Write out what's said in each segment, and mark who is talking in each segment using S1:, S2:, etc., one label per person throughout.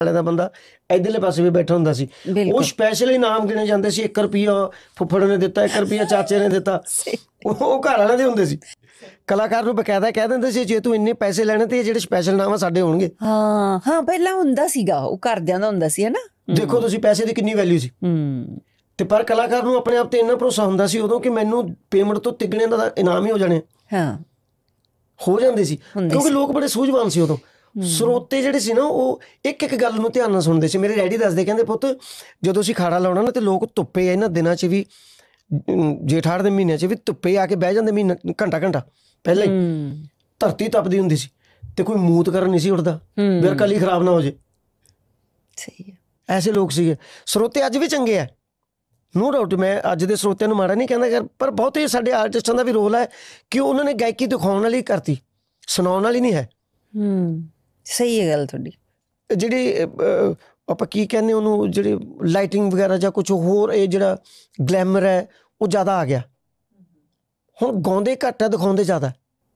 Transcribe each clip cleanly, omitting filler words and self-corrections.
S1: ਵਾਲੇ ਦਾ ਬੰਦਾ ਇੱਧਰਲੇ ਪਾਸੇ ਵੀ ਬੈਠਾ ਹੁੰਦਾ ਸੀ, ਉਹ ਸਪੈਸ਼ਲ ਇਨਾਮ ਗਿਣੇ ਜਾਂਦੇ ਸੀ। 1 ਰੁਪਈਆ ਫੁੱਫੜ ਨੇ ਦਿੱਤਾ, 1 ਰੁਪਈਆ ਚਾਚੇ ਨੇ ਦਿੱਤਾ, ਉਹ ਘਰ ਵਾਲਿਆਂ ਦੇ ਹੁੰਦੇ ਸੀ। ਕਲਾਕਾਰ ਨੂੰ ਬਕਾਇਦਾ ਕਹਿ ਦਿੰਦੇ ਸੀ ਜੇ ਤੂੰ ਇੰਨੇ ਪੈਸੇ ਲੈਣੇ ਤੇ ਜਿਹੜੇ ਸਪੈਸ਼ਲ ਇਨਾਮ ਆ ਸਾਡੇ ਹੋਣਗੇ।
S2: ਹਾਂ ਪਹਿਲਾਂ ਹੁੰਦਾ ਸੀਗਾ, ਉਹ ਘਰਦਿਆਂ ਦਾ ਹੁੰਦਾ ਸੀ, ਹੈ ਨਾ।
S1: ਦੇਖੋ ਤੁਸੀਂ ਪੈਸੇ ਦੀ ਕਿੰਨੀ ਵੈਲਿਊ ਸੀ। ਤੇ ਪਰ ਕਲਾਕਾਰ ਨੂੰ ਆਪਣੇ ਆਪ ਤੇ ਇੰਨਾ ਭਰੋਸਾ ਹੁੰਦਾ ਸੀ ਉਦੋਂ ਕਿ ਮੈਨੂੰ ਪੇਮੈਂਟ ਤੋਂ ਤਿੱਗਣੇ ਦਾ ਇਨਾਮ ਹੀ ਹੋ ਜਾਣੇ, ਹੋ ਜਾਂਦੇ ਸੀ, ਕਿਉਂਕਿ ਲੋਕ ਬੜੇ ਸੂਝਵਾਨ ਸੀ ਉਦੋਂ। ਸਰੋਤੇ ਜਿਹੜੇ ਸੀ ਨਾ ਉਹ ਇੱਕ ਇੱਕ ਗੱਲ ਨੂੰ ਧਿਆਨ ਨਾਲ ਸੁਣਦੇ ਸੀ। ਮੇਰੇ ਡੈਡੀ ਦੱਸਦੇ, ਕਹਿੰਦੇ ਪੁੱਤ ਜਦੋਂ ਅਸੀਂ ਖਾੜਾ ਲਾਉਣਾ ਨਾ ਤੇ ਲੋਕ ਧੁੱਪੇ ਇਹਨਾਂ ਦਿਨਾਂ 'ਚ ਵੀ, ਜੇਠ ਹਾੜ ਦੇ ਮਹੀਨਿਆਂ 'ਚ ਵੀ ਧੁੱਪੇ ਆ ਕੇ ਬਹਿ ਜਾਂਦੇ, ਮਹੀਨਾ ਘੰਟਾ ਪਹਿਲਾਂ ਹੀ ਧਰਤੀ ਤਪਦੀ ਹੁੰਦੀ ਸੀ ਤੇ ਕੋਈ ਮੂਤ ਕਰਨ ਨਹੀਂ ਸੀ ਉੱਠਦਾ ਵੀ ਕਲੀ ਖਰਾਬ ਨਾ ਹੋ ਜੇ।
S2: ਸਹੀ ਹੈ,
S1: ਐਸੇ ਲੋਕ ਸੀਗੇ ਸਰੋਤੇ। ਅੱਜ ਵੀ ਚੰਗੇ ਆ, ਨੋ ਡਾਊਟ, ਮੈਂ ਅੱਜ ਦੇ ਸਰੋਤਿਆਂ ਨੂੰ ਮਾੜਾ ਨਹੀਂ ਕਹਿੰਦਾ, ਪਰ ਬਹੁਤੇ ਸਾਡੇ ਆਰਟਿਸਟਾਂ ਦਾ ਵੀ ਰੋਲ ਹੈ ਕਿ ਉਹਨਾਂ ਨੇ ਗਾਇਕੀ ਦਿਖਾਉਣ ਵਾਲੀ ਕਰਤੀ, ਸੁਣਾਉਣ ਵਾਲੀ ਨਹੀਂ ਹੈ।
S2: ਸਹੀ ਹੈ ਗੱਲ ਤੁਹਾਡੀ।
S1: ਜਿਹੜੀ ਆਪਾਂ ਕੀ ਕਹਿੰਦੇ ਉਹਨੂੰ, ਜਿਹੜੀ ਲਾਈਟਿੰਗ ਵਗੈਰਾ ਜਾਂ ਕੁਛ ਹੋਰ, ਇਹ ਜਿਹੜਾ ਗਲੈਮਰ ਹੈ ਉਹ ਜ਼ਿਆਦਾ ਆ ਗਿਆ। ਹੁਣ ਗਾਉਂਦੇ ਘੱਟ ਆ, ਦਿਖਾਉਂਦੇ ਜ਼ਿਆਦਾ।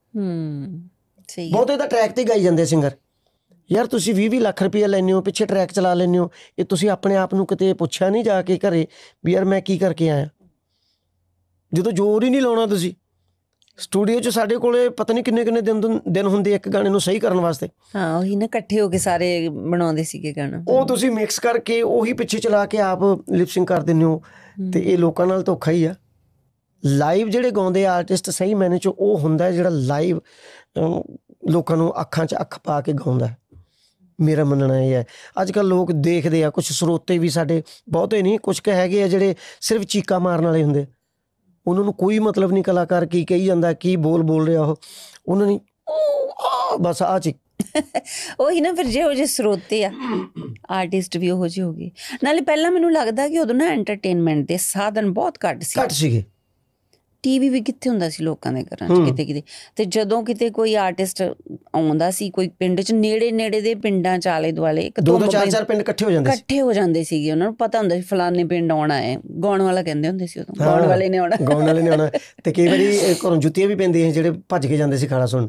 S1: ਬਹੁਤੇ ਤਾਂ ਟਰੈਕ 'ਤੇ ਗਾਈ ਜਾਂਦੇ ਸਿੰਗਰ। ਯਾਰ ਤੁਸੀਂ 20 ਲੱਖ ਰੁਪਈਆ ਲੈਂਦੇ ਹੋ, ਪਿੱਛੇ ਟਰੈਕ ਚਲਾ ਲੈਂਦੇ ਹੋ, ਇਹ ਤੁਸੀਂ ਆਪਣੇ ਆਪ ਨੂੰ ਕਿਤੇ ਪੁੱਛਿਆ ਨਹੀਂ ਜਾ ਕੇ ਘਰੇ ਵੀ ਯਾਰ ਮੈਂ ਕੀ ਕਰਕੇ ਆਇਆ? ਜਦੋਂ ਜ਼ੋਰ ਹੀ ਨਹੀਂ ਲਾਉਣਾ ਤੁਸੀਂ ਸਟੂਡੀਓ 'ਚ, ਸਾਡੇ ਕੋਲੇ ਪਤਾ ਨਹੀਂ ਕਿੰਨੇ ਦਿਨ ਹੁੰਦੇ ਇੱਕ ਗਾਣੇ ਨੂੰ ਸਹੀ ਕਰਨ ਵਾਸਤੇ।
S2: ਹਾਂ ਉਹੀ ਨਾ, ਇਕੱਠੇ ਹੋ ਕੇ ਸਾਰੇ ਬਣਾਉਂਦੇ ਸੀਗੇ ਗਾਣਾ, ਉਹ
S1: ਤੁਸੀਂ ਮਿਕਸ ਕਰਕੇ ਉਹੀ ਪਿੱਛੇ ਚਲਾ ਕੇ ਆਪ ਲਿਪਸਿੰਗ ਕਰ ਦਿੰਦੇ ਹੋ। ਤੇ ਇਹ ਲੋਕਾਂ ਨਾਲ ਧੋਖਾ ਹੀ ਆ। ਲਾਈਵ ਜਿਹੜੇ ਗਾਉਂਦੇ ਆਰਟਿਸਟ ਸਹੀ ਮੈਨੇ 'ਚ ਉਹ ਹੁੰਦਾ ਜਿਹੜਾ ਲਾਈਵ ਲੋਕਾਂ ਨੂੰ ਅੱਖਾਂ 'ਚ ਅੱਖ ਪਾ ਕੇ ਗਾਉਂਦਾ। ਮੇਰਾ ਮੰਨਣਾ ਇਹ ਹੈ। ਅੱਜ ਕੱਲ੍ਹ ਲੋਕ ਦੇਖਦੇ ਆ, ਕੁਛ ਸਰੋਤੇ ਵੀ ਸਾਡੇ, ਬਹੁਤੇ ਨਹੀਂ, ਕੁਛ ਕੁ ਹੈਗੇ ਆ ਜਿਹੜੇ ਸਿਰਫ ਚੀਕਾਂ ਮਾਰਨ ਵਾਲੇ ਹੁੰਦੇ। ਉਹਨਾਂ ਨੂੰ ਕੋਈ ਮਤਲਬ ਨਹੀਂ ਕਲਾਕਾਰ ਕੀ ਕਹੀ ਜਾਂਦਾ, ਕੀ ਬੋਲ ਰਿਹਾ ਉਹ, ਉਹਨਾਂ ਨੇ ਬਸ ਆਹ ਚੀਕ।
S2: ਉਹੀ ਨਾ, ਫਿਰ ਜਿਹੋ ਜਿਹੇ ਸਰੋਤੇ ਆ ਆਰਟਿਸਟ ਵੀ ਉਹੋ ਜਿਹੇ ਹੋ ਗਏ। ਨਾਲੇ ਪਹਿਲਾਂ ਮੈਨੂੰ ਲੱਗਦਾ ਕਿ ਉਦੋਂ ਨਾ ਐਂਟਰਟੇਨਮੈਂਟ ਦੇ ਸਾਧਨ ਬਹੁਤ ਘੱਟ ਸੀਗੇ। ਟੀਵੀ ਵੀ ਕਿੱਥੇ ਹੁੰਦਾ ਸੀ ਲੋਕਾਂ ਦੇ ਘਰਾਂ 'ਚ, ਕਿਤੇ ਤੇ ਜਦੋਂ ਕਿਤੇ ਕੋਈ ਆਰਟਿਸਟ ਆਉਂਦਾ ਸੀ ਕੋਈ ਪਿੰਡ 'ਚ, ਨੇੜੇ ਦੇ ਪਿੰਡਾਂ 'ਚ ਆਲੇ ਦੁਆਲੇ 2-4
S1: ਪਿੰਡ ਇਕੱਠੇ ਹੋ ਜਾਂਦੇ ਸੀਗੇ।
S2: ਉਹਨਾਂ ਨੂੰ ਪਤਾ ਹੁੰਦਾ ਸੀ ਫਲਾਣੇ ਪਿੰਡ ਆਉਣਾ ਹੈ, ਗਾਉਣ ਵਾਲਾ ਕਹਿੰਦੇ ਹੁੰਦੇ ਸੀ ਉਦੋਂ, ਗਾਉਣ ਵਾਲੇ ਨੇ ਆਉਣਾ।
S1: ਤੇ ਕਈ ਵਾਰੀ ਘਰੋਂ ਜੁੱਤੀਆਂ ਵੀ ਪੈਂਦੀਆਂ ਜਿਹੜੇ ਭੱਜ ਕੇ ਜਾਂਦੇ ਸੀ ਖਾੜਾ ਸੁਣ।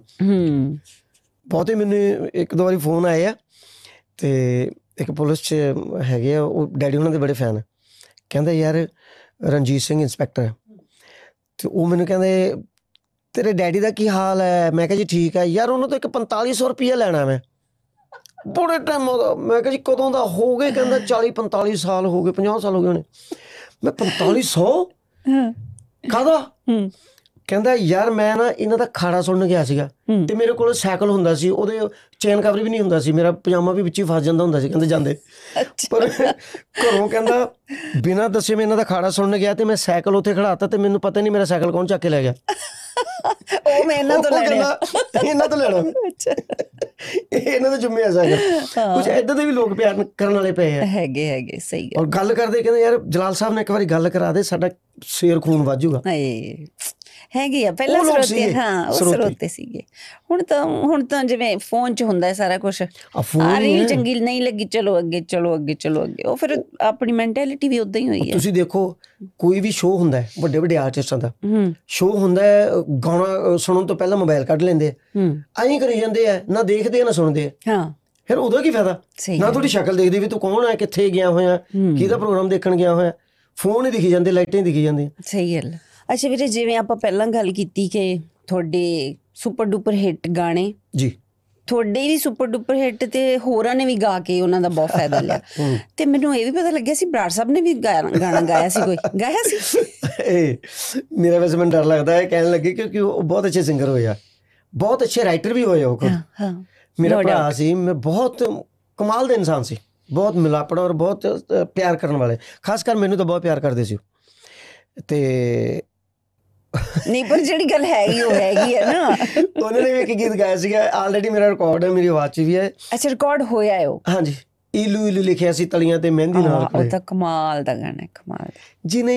S1: ਬਹੁਤੇ ਮੈਨੂੰ 1-2 ਵਾਰੀ ਫੋਨ ਆਏ ਆ, ਤੇ ਇੱਕ ਪੁਲਿਸ 'ਚ ਹੈਗੇ ਆ, ਉਹ ਡੈਡੀ ਉਹਨਾਂ ਦੇ ਬੜੇ ਫੈਨ ਆ। ਕਹਿੰਦਾ ਯਾਰ ਰਣਜੀਤ ਸਿੰਘ ਇੰਸਪੈਕਟਰ, ਤੇ ਉਹ ਮੈਨੂੰ ਕਹਿੰਦੇ ਤੇਰੇ ਡੈਡੀ ਦਾ ਕੀ ਹਾਲ ਹੈ? ਮੈਂ ਕਿਹਾ ਜੀ ਠੀਕ ਹੈ। ਯਾਰ ਉਹਨਾਂ ਤੋਂ 4500 ਰੁਪਈਆ ਲੈਣਾ ਮੈਂ, ਬੜੇ ਟਾਈਮ ਉਹਦਾ। ਮੈਂ ਕਿਹਾ ਜੀ ਕਦੋਂ ਦਾ? ਹੋ ਗਏ ਕਹਿੰਦਾ 40-45 ਸਾਲ ਹੋ ਗਏ, 50 ਸਾਲ ਹੋ ਗਏ ਹੋਣੇ। ਮੈਂ 4500 ਕਾਹਦਾ? ਕਹਿੰਦਾ ਯਾਰ ਮੈਂ ਨਾ ਇਹਨਾਂ ਦਾ ਖਾੜਾ ਸੁਣਨ ਗਿਆ ਸੀਗਾ, ਤੇ ਮੇਰੇ ਕੋਲ ਸਾਈਕਲ ਹੁੰਦਾ ਸੀ, ਉਹਦੇ ਚੇਨ ਕਵਰ ਵੀ ਨਹੀਂ ਹੁੰਦਾ ਸੀ, ਮੇਰਾ ਪਜਾਮਾ ਵੀ ਵਿੱਚ ਹੀ ਫਸ ਜਾਂਦਾ ਹੁੰਦਾ ਸੀ ਕਹਿੰਦੇ ਜਾਂਦੇ। ਪਰ ਘਰੋਂ ਕਹਿੰਦਾ ਬਿਨਾਂ ਦੱਸੇ ਮੈਂ ਇਹਨਾਂ ਦਾ ਖਾੜਾ ਸੁਣਨ ਗਿਆ, ਤੇ ਮੈਂ ਸਾਈਕਲ ਉੱਥੇ ਖੜਾਤਾ, ਤੇ ਮੈਨੂੰ ਪਤਾ ਨਹੀਂ ਮੇਰਾ ਸਾਈਕਲ ਕੌਣ ਚੱਕ ਕੇ ਲੈ ਗਿਆ।
S2: ਉਹ ਮੈਂ ਇਹਨਾਂ ਤੋਂ ਲੈਣਾ,
S1: ਇਹਨਾਂ ਤੋਂ ਲੈਣਾ, ਇਹਨਾਂ ਦਾ ਜੁੰਮੇ ਆ ਸਾਈਕਲ। ਕੁਝ ਏਦਾਂ ਦੇ ਵੀ ਲੋਕ ਪਿਆਰ ਕਰਨ ਵਾਲੇ ਪਏ
S2: ਹੈਗੇ। ਸਹੀ
S1: ਔਰ ਗੱਲ ਕਰਦੇ, ਕਹਿੰਦੇ ਯਾਰ ਜਲਾਲ ਸਾਹਿਬ ਨੇ ਇੱਕ ਵਾਰੀ ਗੱਲ ਕਰਾ ਦੇ, ਸਾਡਾ ਸ਼ੇਰ ਖੂਨ ਵਾਜੂਗਾ।
S2: ਹੈਗੇ ਆ ਪਹਿਲਾਂ ਸਰੋਤੇ। ਹਾਂ ਉਹ ਸਰੋਤੇ ਸੀਗੇ। ਹੁਣ ਤਾਂ ਜਿਵੇਂ ਫੋਨ 'ਚ ਹੁੰਦਾ ਸਾਰਾ ਕੁਛ, ਰੀਲ ਚੰਗੀ ਨਹੀਂ ਲੱਗੀ ਚਲੋ ਅੱਗੇ। ਉਹ ਫਿਰ ਆਪਣੀ ਮੈਂਟੈਲਿਟੀ ਵੀ ਉਦਾਂ ਹੀ ਹੋਈ ਹੈ। ਤੁਸੀਂ ਦੇਖੋ ਕੋਈ ਵੀ ਸ਼ੋਅ ਹੁੰਦਾ ਹੈ, ਵੱਡੇ ਆਰਟਿਸਟਾਂ ਦਾ ਸ਼ੋਅ ਹੁੰਦਾ ਹੈ, ਗਾਣਾ ਸੁਣਨ ਤੋਂ ਪਹਿਲਾਂ ਮੋਬਾਈਲ ਕੱਢ ਲੈਂਦੇ ਆ, ਐਂ ਕਰੀ ਜਾਂਦੇ ਆ, ਨਾ ਦੇਖਦੇ ਆ ਨਾ ਸੁਣਦੇ ਆ। ਫਿਰ ਉਹਦਾ ਕੀ ਫਾਇਦਾ? ਨਾ ਤੁਹਾਡੀ ਸ਼ਕਲ ਦੇਖਦੇ ਵੀ ਤੂੰ ਕੌਣ ਹੈ, ਕਿੱਥੇ ਗਿਆ ਹੋਇਆ, ਕਿਹਦਾ ਪ੍ਰੋਗਰਾਮ ਦੇਖਣ ਗਿਆ ਹੋਇਆ। ਫੋਨ ਹੀ ਦਿਖੀ ਜਾਂਦੇ, ਲਾਈਟਾਂ ਹੀ ਦਿਖੀ ਜਾਂਦੀਆਂ। ਸਹੀ ਗੱਲ। ਅੱਛਾ ਵੀਰੇ, ਜਿਵੇਂ ਆਪਾਂ ਪਹਿਲਾਂ ਗੱਲ ਕੀਤੀ ਕਿ ਤੁਹਾਡੇ ਸੁਪਰ ਡੁਪਰ ਹਿੱਟ ਗਾਣੇ
S1: ਜੀ,
S2: ਤੁਹਾਡੇ ਵੀ ਸੁਪਰ ਡੁਪਰ ਹਿੱਟ, ਤੇ ਹੋਰਾਂ ਨੇ ਵੀ ਗਾ ਕੇ ਉਹਨਾਂ ਦਾ ਬਹੁਤ ਫਾਇਦਾ ਲਿਆ। ਤੇ ਮੈਨੂੰ ਇਹ ਵੀ ਪਤਾ ਲੱਗਿਆ ਸੀ ਬਰਾੜ ਸਾਹਿਬ ਨੇ ਵੀ ਗਾਣਾ ਗਾਇਆ ਸੀ, ਕੋਈ ਗਾਇਆ ਸੀ?
S1: ਮੇਰਾ ਵੈਸੇ ਮੈਨੂੰ ਡਰ ਲੱਗਦਾ ਹੈ ਕਹਿਣ ਲੱਗੇ, ਕਿਉਂਕਿ ਉਹ ਬਹੁਤ ਅੱਛੇ ਸਿੰਗਰ ਹੋਏ ਆ, ਬਹੁਤ ਅੱਛੇ ਰਾਈਟਰ ਵੀ ਹੋਏ ਉਹ। ਮੇਰਾ ਭਰਾ ਸੀ, ਮੈਂ ਬਹੁਤ ਕਮਾਲ ਦਾ ਇਨਸਾਨ ਸੀ, ਬਹੁਤ ਮਿਲਾਪੜਾ ਔਰ ਬਹੁਤ ਪਿਆਰ ਕਰਨ ਵਾਲੇ। ਖਾਸ ਕਰ ਮੈਨੂੰ ਤਾਂ ਬਹੁਤ ਪਿਆਰ ਕਰਦੇ ਸੀ। ਤੇ
S2: ਨਹੀਂ, ਪਰ ਜਿਹੜੀ ਗੱਲ ਹੈਗੀ ਉਹ ਹੈਗੀ ਹੈ ਨਾ।
S1: ਉਹਨਾਂ ਨੇ ਵੀ ਇੱਕ ਗੀਤ ਗਾਇਆ ਸੀਗਾ, ਆਲਰੇਡੀ ਮੇਰਾ ਰਿਕਾਰਡ ਹੈ, ਮੇਰੀ ਆਵਾਜ਼ 'ਚ ਵੀ ਹੈ।
S2: ਅੱਛਾ, ਰਿਕਾਰਡ ਹੋਇਆ ਹੈ ਉਹ?
S1: ਹਾਂਜੀ, ਈਲੂ ਈਲੂ ਲਿਖਿਆ ਸੀ ਤਲੀਆਂ ਤੇ ਮਹਿੰਦੀ ਨਾਲ।
S2: ਉਹ ਤਾਂ ਕਮਾਲ ਦਾ ਗਾਣਾ, ਕਮਾਲ।
S1: ਜਿਹਨੇ